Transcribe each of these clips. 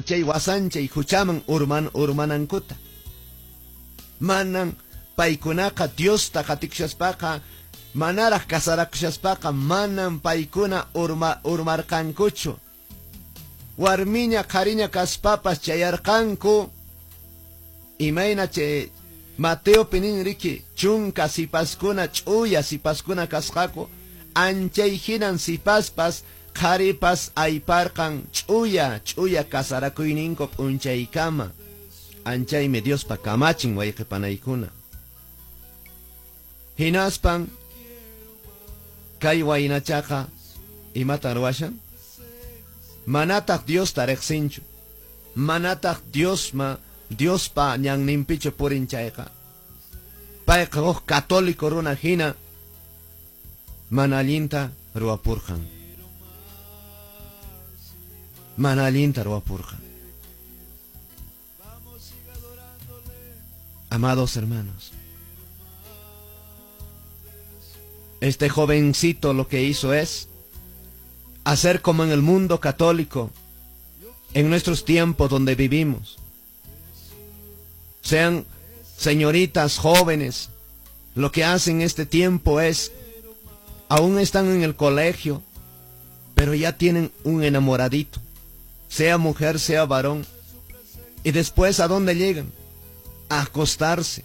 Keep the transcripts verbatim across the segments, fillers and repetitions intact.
chay wasanchay huchaman urman urmanankuta. Manan paykunaqa Diosta qatikshaspaqa manaraq kasarakushaspaqa manan paykuna urma urmarqankuchu. Warmiña qhariña kaspapas chayarqanku imayna chay Mateo pinin riki chunka sipaskuna ch'uya sipaskuna kasqaku anchay hinan sipaspas qharipas ayparqan ch'uya ch'uya kasarakuyninko p'unchaykama anchaymi Diospa kamachin wayqipanaykuna. Hinaspan kay waynachaqa imata ruwashan manataq Diosta riqsinchu, manataq Diosma Diospa ñanninpichu purinchayqa. Payqa huk católico runa hina mana allinta ruwapurqan, mana allinta ruwapurqan. Amados hermanos, este jovencito lo que hizo es hacer como en el mundo católico, en nuestros tiempos donde vivimos. Sean señoritas jóvenes, lo que hacen este tiempo es, aún están en el colegio, pero ya tienen un enamoradito, sea mujer, sea varón, y después ¿a dónde llegan? A acostarse,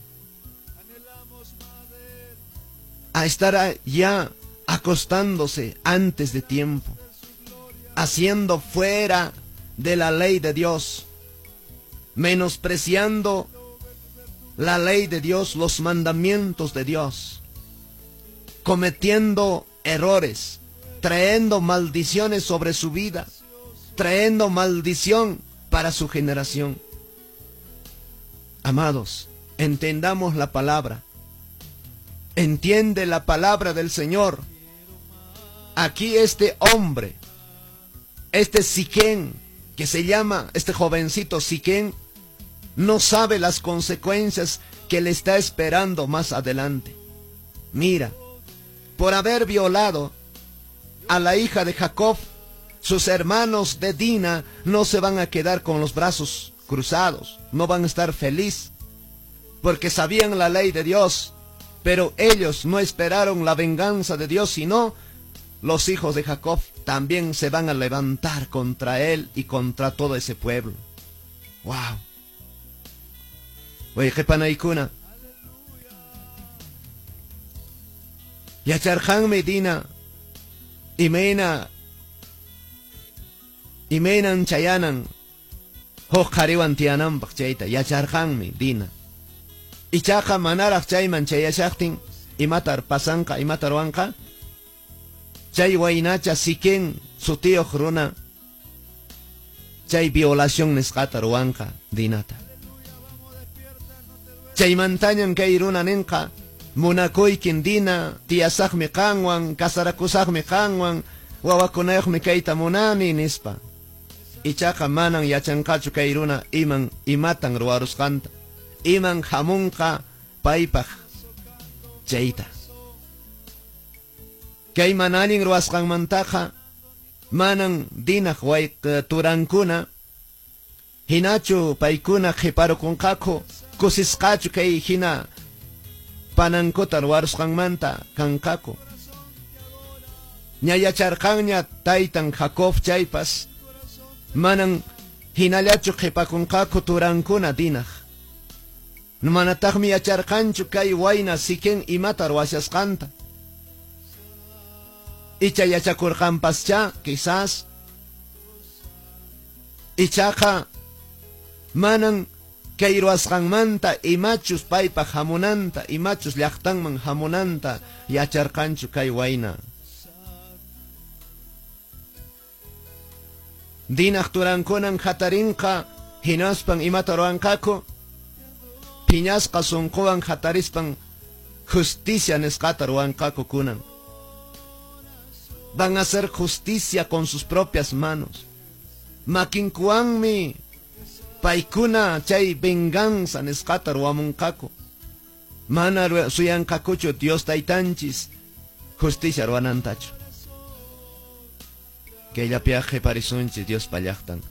a estar ya acostándose antes de tiempo, haciendo fuera de la ley de Dios, menospreciando la ley de Dios, los mandamientos de Dios, cometiendo errores, trayendo maldiciones sobre su vida, trayendo maldición para su generación. Amados, entendamos la palabra. Entiende la palabra del Señor. Aquí este hombre, este Siquén, que se llama, este jovencito Siquén, no sabe las consecuencias que le está esperando más adelante. Mira, por haber violado a la hija de Jacob, sus hermanos de Dina no se van a quedar con los brazos cruzados, no van a estar felices, porque sabían la ley de Dios, pero ellos no esperaron la venganza de Dios, sino los hijos de Jacob también se van a levantar contra él y contra todo ese pueblo. ¡Wow! Wayqipanaykuna, yacharqanmi Dina imayna imaynan chayanan huk qhariwan tiyananpaq chayta yacharqanmi Dina. Ichaqa manaraq chayman chayashaqtin imatar pasanqa imata ruwanqa, chay waynacha Siquén sutiyuq runa chay violación nisqata ruwanqa Dinata. Chaymantañan kay runa ninqa munakuykin Dina tiyasaqmi qanwan, kasarakusaqmi qanwan, wawakunayuqmi kayta munani nispa. Ichaqa manan yachanqachu kay runa iman imatan ruwarusqanta, iman hamunqa paypaq chayta. Kay manalin ruwasqanmantaqa manan Dinaq wayq turankuna hinachu paykuna qiparukunqaku kusisqachu kay hina panankuta ruwarusqanmanta kanqaku. Ña yacharqanña taytan Jacob chaypas manan hinallachu qipakunqaku turankuna Dinaq. Manataqmi yacharqanchu kay wayna Siquén imata ruwashasqanta. Icha yachakurqanpascha quizás ichaqa manan kay ruwasqanmanta imachus paypaq hamunanta, imachus llaqtanman hamunanta yacharqanchu kay wayna. Dinaq turankunan hatarinqa hinaspan imata ruwanqaku, piñasqa sunquwan hatarispan justicia nisqata ruwanqaku kunan. Van a hacer justicia con sus propias manos. Makinkuanmi paykuna chay venganza nisqata ruwamunqaku. Mana suyanqakuchu Dios taytanchis justicia ruwanantachu. Kayllapiqa qhiparisunchis Dios pallaqtan.